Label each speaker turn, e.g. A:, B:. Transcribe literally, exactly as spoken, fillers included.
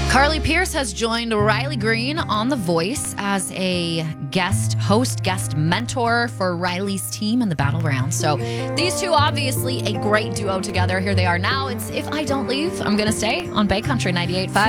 A: Carly Pierce has joined Riley Green on The Voice as a guest host, guest mentor for Riley's team in the Battle Round. So these two, obviously a great duo together. Here they are now. It's If I Don't Leave, I'm Gonna Stay on Bay Country ninety-eight point five.